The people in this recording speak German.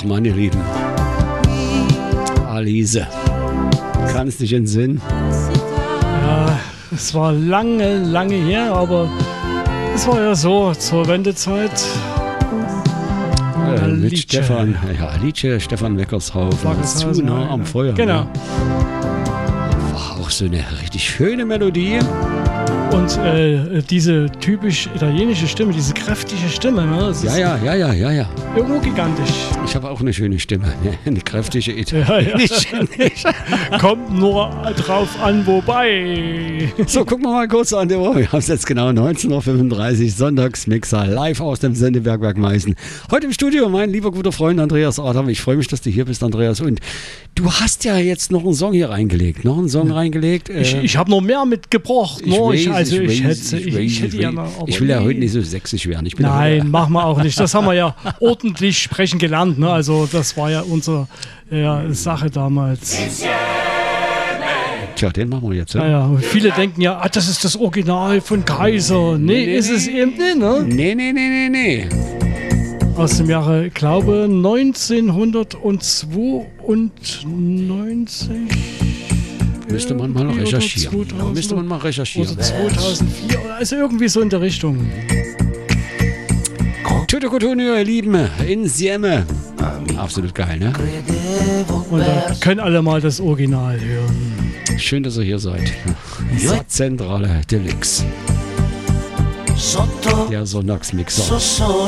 Ach Mann, ihr Lieben. Alice. Kann es nicht entsinnen? Ja, es war lange her, aber es war ja so zur Wendezeit. Mit Stefan, Stefan Weckershausen. Zu nah am Feuer. Genau. Ne? War auch so eine richtig schöne Melodie. Und diese typisch italienische Stimme, diese kräftige Stimme, ne? Das ist Ja. irgendwo gigantisch. Ich habe auch eine schöne Stimme, eine kräftige italienische. Ja. Kommt nur drauf an, wobei. So, gucken wir mal kurz an die Uhr. Wir haben es jetzt genau 19.35 Uhr, Sonntagsmixer, live aus dem Sendebergwerk Meißen. Heute im Studio mein lieber guter Freund Andreas Adam. Ich freue mich, dass du hier bist, Andreas. Und du hast ja jetzt noch einen Song hier reingelegt. Ich habe noch mehr mitgebracht. Ich will ja heute nicht so sächsisch werden. Nein, machen wir auch nicht. Das haben wir ja ordentlich sprechen gelernt. Ne? Also das war ja unsere Sache damals. Tja, den machen wir jetzt. Ja? Ja. Viele denken ja, das ist das Original von Kaiser. Nee, ist es eben nicht, ne? Nee. Aus dem Jahre, glaube 1992. Müsste man mal recherchieren. Oder 2004, also irgendwie so in der Richtung. Tüte Couture, ihr Lieben, Insieme. Absolut geil, ne? Und da können alle mal das Original hören. Schön, dass ihr hier seid. Zentrale Deluxe. Der Sonntagsmixer.